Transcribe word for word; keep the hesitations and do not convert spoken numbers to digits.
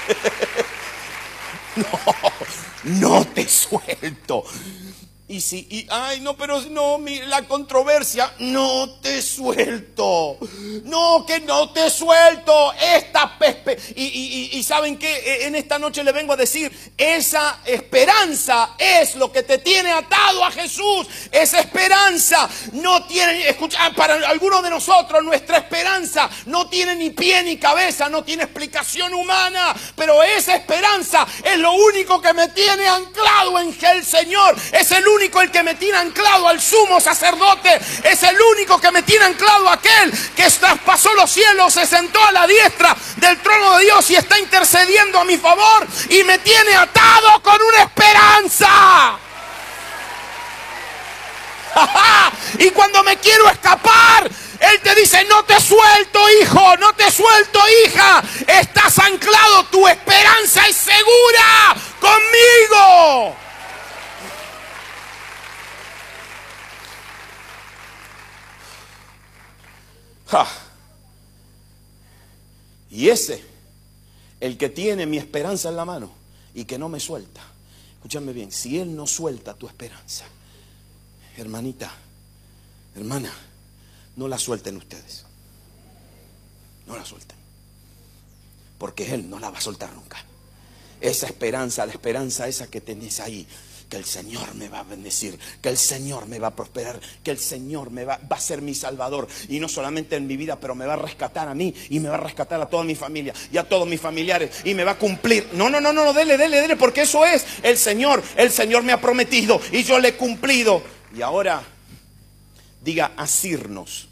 No, no te suelto. Y si, y, ay, no, pero no, mi, la controversia, no te suelto. No, que no te suelto. Esta pespe, y, y, y saben que en esta noche le vengo a decir, esa esperanza es lo que te tiene atado a Jesús. Esa esperanza no tiene, escucha, para algunos de nosotros nuestra esperanza no tiene ni pie ni cabeza, no tiene explicación humana, pero esa esperanza es lo único que me tiene anclado en el Señor. Es el único el que me tiene anclado al sumo sacerdote. Es el único que me tiene anclado a aquel que traspasó los cielos, se sentó a la diestra del trono de Dios y está intercediendo a mi favor y me tiene atado con una esperanza. Y cuando me quiero escapar, Él te dice, no te suelto, hijo, no te suelto, hija. Estás anclado, tu esperanza es segura conmigo. Ja. Y ese, el que tiene mi esperanza en la mano y que no me suelta. Escúchame bien, si Él no suelta tu esperanza, hermanita, hermana, no la suelten ustedes. No la suelten. Porque Él no la va a soltar nunca. Esa esperanza, la esperanza esa que tenés ahí, que el Señor me va a bendecir, que el Señor me va a prosperar, que el Señor me va, va a ser mi salvador. Y no solamente en mi vida, pero me va a rescatar a mí y me va a rescatar a toda mi familia y a todos mis familiares y me va a cumplir. No, no, no, no, dele, dele, dele, porque eso es el Señor. El Señor me ha prometido y yo le he cumplido. Y ahora diga asirnos.